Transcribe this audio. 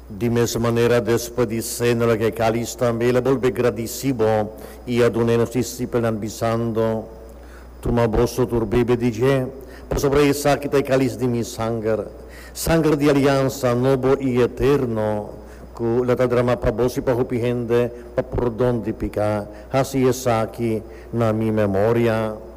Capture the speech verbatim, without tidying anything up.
De mesma maneira, depois de cena que cáliz também, ele volve gradecido e adunando os discípulos avisando, toma bolso turbibe dice, per sobre essa que tem cáliz de mi sangue, sangue de aliança novo e eterno, que la drama para bolsi para hupihende, para perdão de picar, assim essa aqui na minha memória.